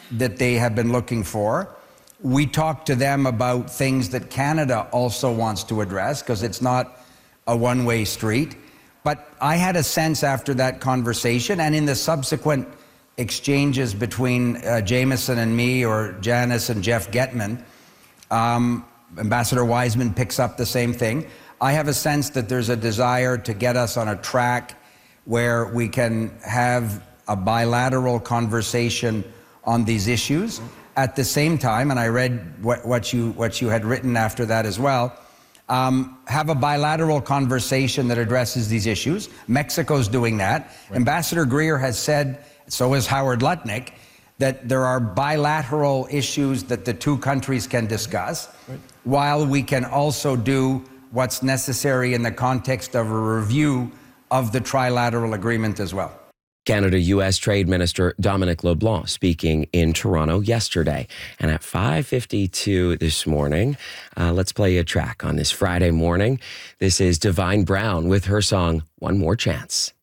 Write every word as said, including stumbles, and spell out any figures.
that they have been looking for. We talked to them about things that Canada also wants to address, because it's not a one-way street. But I had a sense after that conversation, and in the subsequent exchanges between uh, Jameson and me, or Janice and Jeff Getman, um, Ambassador Wiseman picks up the same thing. I have a sense that there's a desire to get us on a track where we can have a bilateral conversation on these issues. At the same time, and I read what, what, you, what you had written after that as well, um, have a bilateral conversation that addresses these issues. Mexico's doing that. Right. Ambassador Greer has said, so is Howard Lutnick, that there are bilateral issues that the two countries can discuss, right, while we can also do what's necessary in the context of a review of the trilateral agreement as well. Canada-U S Trade Minister Dominic LeBlanc speaking in Toronto yesterday. And at five fifty-two this morning, uh, let's play a track on this Friday morning. This is Divine Brown with her song, One More Chance.